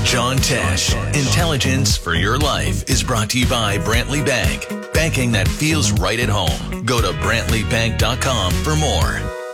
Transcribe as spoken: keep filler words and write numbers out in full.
John Tesh. Intelligence for Your Life is brought to you by Brantley Bank. Banking that feels right at home. Go to brantley bank dot com for more.